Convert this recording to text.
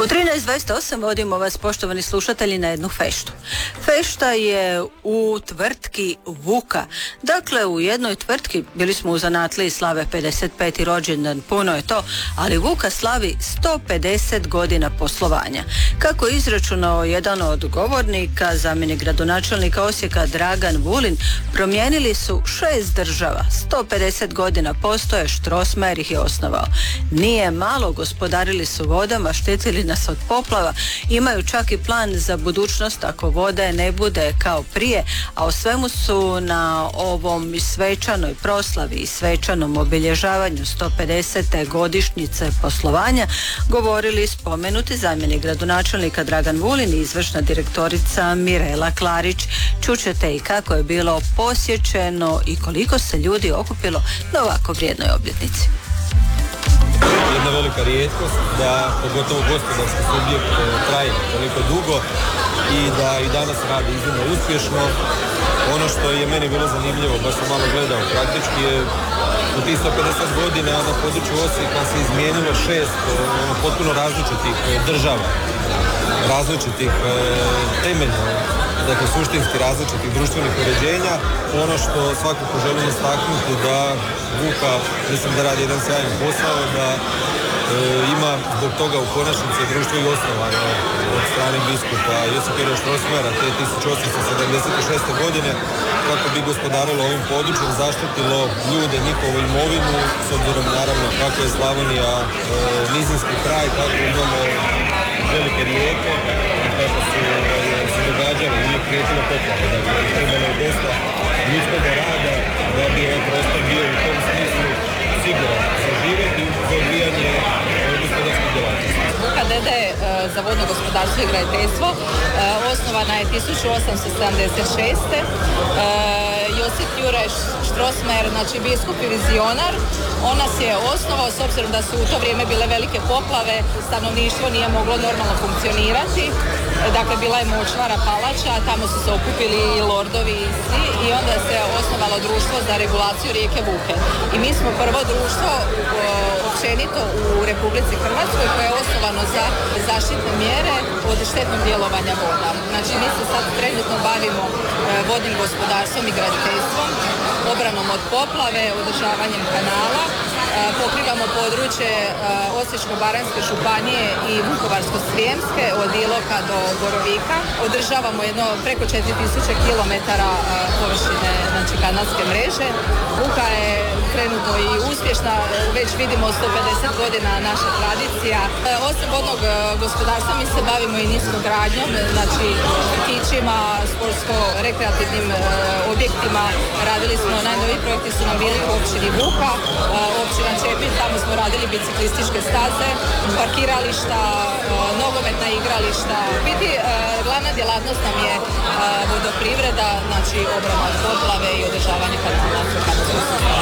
U 13:28 vodimo vas, poštovani slušatelji, na jednu feštu. Fešta je u tvrtki Vuka. Dakle, u jednoj tvrtki, bili smo u zanatliji, slave 55. rođendan, puno je to, ali Vuka slavi 150 godina poslovanja. Kako je izračunao jedan od govornika, zamjenik gradonačelnika Osijeka Dragan Vulin, promijenili su 6 država. 150 godina postoje, Strossmayer ih je osnovao. Nije malo, gospodarili su vodama, štitili nas od poplava, imaju čak i plan za budućnost ako vode ne bude kao prije, a o svemu su na ovom svečanoj proslavi i svečanom obilježavanju 150. godišnjice poslovanja govorili spomenuti zamjenik gradonačelnika Dragan Vulin i izvršna direktorica Mirela Klarić. Čućete i kako je bilo posjećeno i koliko se ljudi okupilo na ovako vrijednoj obljetnici. Jedna velika rijetkost da pogotovo gospodarski subjekt traje toliko dugo i da i danas radi iznimno uspješno. Ono što je meni bilo zanimljivo, baš sam malo gledao, praktički je u tih 150 godina na području Osijeka se izmijenilo 6 potpuno različitih država, različitih temeljno, dakle suštinski različitih društvenih uređenja. Ono što svakako želim istaknuti da Vuka, mislim da radi jedan sjajan posao, da ima zbog toga u konačnici društvo i osnovano od strane biskupa Josipa Strossmayera te 1876. godine kako bi gospodarilo ovim područjem, zaštitilo ljude, njihovu imovinu, s obzirom naravno kako je Slavonija nizinski kraj, kako imamo velike rijeke i kako se događalo i uvijek prijetilo poplave. Dakle, trebalo je dosta ljudskog rada da bi ovaj prostor bio u tom smislu siguran za život i za odvijanje gospodarskih djelatnosti. Vuka d.d. za vodno gospodarstvo i graditeljstvo osnovana je 1876. Josip Juraj Strossmayer, znači biskup i vizionar, on nas je osnovao s obzirom da su u to vrijeme bile velike poplave, stanovništvo nije moglo normalno funkcionirati, dakle bila je močvara, palača, tamo su se okupili i lordovi i svi i onda se osnovalo društvo za regulaciju rijeke Vuke. I mi smo prvo društvo općenito u Republici Hrvatskoj koje je osnovano za zaštitne mjere od štetnog djelovanja voda. Znači mi se sad trenutno bavimo vodnim gospodarstvom i graditeljstvom, obranom od poplave, održavanjem kanala, pokrivamo područje Osječko-baranjske županije i Vukovarsko-srijemske od Iloka do Borovika. Održavamo jedno preko 4000 km površine, znači kanalske mreže. Vuka je trenutno i uspješna, već vidimo 150 godina naša tradicija. Osim vodnog gospodarstva mi se bavimo i niskogradnjom, znači vrtićima, sportsko-rekreativnim objektima. Radili smo, najnoviji projekti su nam bili u općini Vuka, općina Čepin, tamo smo radili biciklističke staze, parkirališta, nogometna igrališta. Biti glavna djelatnost nam je vodoprivreda, znači obrana od poplave i održavanje kanala.